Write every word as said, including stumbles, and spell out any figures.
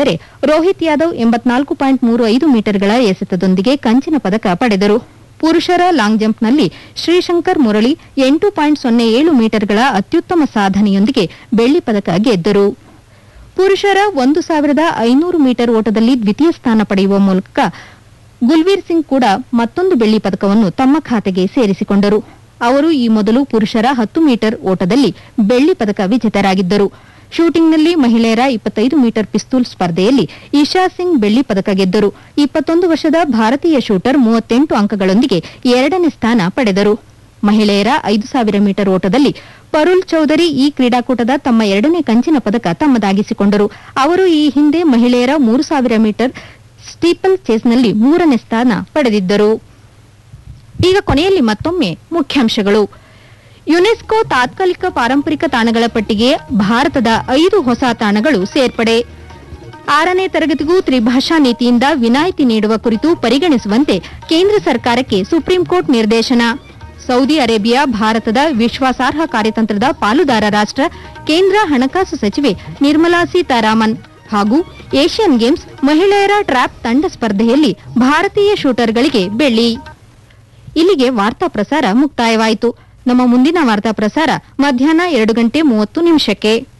ಆದರೆ ರೋಹಿತ್ ಯಾದವ್ ಎಂಬತ್ನಾಲ್ಕು ಪಾಯಿಂಟ್ ಮೂರು ಐದು ಮೀಟರ್ಗಳ ಎಸೆತದೊಂದಿಗೆ ಕಂಚಿನ ಪದಕ ಪಡೆದರು. ಪುರುಷರ ಲಾಂಗ್ ಜಂಪ್ನಲ್ಲಿ ಶ್ರೀಶಂಕರ್ ಮುರಳಿ ಎಂಟು ಪಾಯಿಂಟ್ ಸೊನ್ನೆ ಏಳು ಮೀಟರ್ಗಳ ಅತ್ಯುತ್ತಮ ಸಾಧನೆಯೊಂದಿಗೆ ಬೆಳ್ಳಿ ಪದಕ ಗೆದ್ದರು. ಪುರುಷರ ಒಂದು ಸಾವಿರದ ಐನೂರು ಮೀಟರ್ ಓಟದಲ್ಲಿ ದ್ವಿತೀಯ ಸ್ಥಾನ ಪಡೆಯುವ ಮೂಲಕ ಗುಲ್ವೀರ್ ಸಿಂಗ್ ಕೂಡ ಮತ್ತೊಂದು ಬೆಳ್ಳಿ ಪದಕವನ್ನು ತಮ್ಮ ಖಾತೆಗೆ ಸೇರಿಸಿಕೊಂಡರು. ಅವರು ಈ ಮೊದಲು ಪುರುಷರ ಹತ್ತು ಮೀಟರ್ ಓಟದಲ್ಲಿ ಬೆಳ್ಳಿ ಪದಕ ವಿಜೇತರಾಗಿದ್ದರು. ಶೂಟಿಂಗ್ನಲ್ಲಿ ಮಹಿಳೆಯರ ಇಪ್ಪತ್ತೈದು ಮೀಟರ್ ಪಿಸ್ತೂಲ್ ಸ್ಪರ್ಧೆಯಲ್ಲಿ ಇಶಾ ಸಿಂಗ್ ಬೆಳ್ಳಿ ಪದಕ ಗೆದ್ದರು. ಇಪ್ಪತ್ತೊಂದು ವರ್ಷದ ಭಾರತೀಯ ಶೂಟರ್ ಮೂವತ್ತೆಂಟು ಅಂಕಗಳೊಂದಿಗೆ ಎರಡನೇ ಸ್ಥಾನ ಪಡೆದರು. ಮಹಿಳೆಯರ ಐದು ಸಾವಿರ ಮೀಟರ್ ಓಟದಲ್ಲಿ ಪರುಲ್ ಚೌಧರಿ ಈ ಕ್ರೀಡಾಕೂಟದ ತಮ್ಮ ಎರಡನೇ ಕಂಚಿನ ಪದಕ ತಮ್ಮದಾಗಿಸಿಕೊಂಡರು. ಅವರು ಈ ಹಿಂದೆ ಮಹಿಳೆಯರ ಮೂರು ಸಾವಿರ ಮೀಟರ್ ಸ್ಟೀಪಲ್ ಚೇಸ್ನಲ್ಲಿ ಮೂರನೇ ಸ್ಥಾನ ಪಡೆದಿದ್ದರು. ಈಗ ಕೊನೆಯಲ್ಲಿ ಮತ್ತೊಮ್ಮೆ ಮುಖ್ಯಾಂಶಗಳು. ಯುನೆಸ್ಕೋ ತಾತ್ಕಾಲಿಕ ಪಾರಂಪರಿಕ ತಾಣಗಳ ಪಟ್ಟಿಗೆ ಭಾರತದ ಐದು ಹೊಸ ತಾಣಗಳು ಸೇರ್ಪಡೆ. ಆರನೇ ತರಗತಿಗೂ ತ್ರಿಭಾಷಾ ನೀತಿಯಿಂದ ವಿನಾಯಿತಿ ನೀಡುವ ಕುರಿತು ಪರಿಗಣಿಸುವಂತೆ ಕೇಂದ್ರ ಸರ್ಕಾರಕ್ಕೆ ಸುಪ್ರೀಂಕೋರ್ಟ್ ನಿರ್ದೇಶನ. ಸೌದಿ ಅರೇಬಿಯಾ ಭಾರತದ ವಿಶ್ವಾಸಾರ್ಹ ಕಾರ್ಯತಂತ್ರದ ಪಾಲುದಾರ ರಾಷ್ಟ, ಕೇಂದ್ರ ಹಣಕಾಸು ಸಚಿವೆ ನಿರ್ಮಲಾ ಸೀತಾರಾಮನ್. ಹಾಗೂ ಏಷ್ಯನ್ ಗೇಮ್ಸ್ ಮಹಿಳೆಯರ ಟ್ರ್ಯಾಪ್ ತಂಡ ಸ್ಪರ್ಧೆಯಲ್ಲಿ ಭಾರತೀಯ ಶೂಟರ್ಗಳಿಗೆ ಬೆಳ್ಳಿ. ಇಲ್ಲಿಗೆ ವಾರ್ತಾ ಪ್ರಸಾರ ಮುಕ್ತಾಯವಾಯಿತು. ನಮ್ಮ ಮುಂದಿನ ವಾರ್ತಾ ಪ್ರಸಾರ ಮಧ್ಯಾಹ್ನ ಎರಡು ಗಂಟೆ ಮೂವತ್ತು ನಿಮಿಷಕ್ಕೆ.